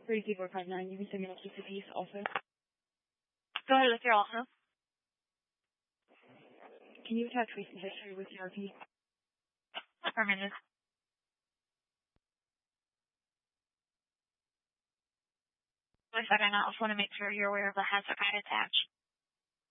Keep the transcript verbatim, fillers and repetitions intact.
thirty-two four five nine, you can send me an to these also. Go ahead with your also. Can you attach recent history with your R P? Affirmative. Wait a second, I also want to make sure you're aware of the hazard guide attached.